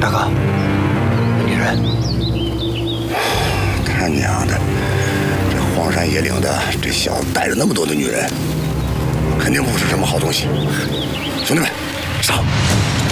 大哥，那女人， 他娘的，这荒山野岭的，这小子带着那么多的女人，肯定不是什么好东西。兄弟们，上！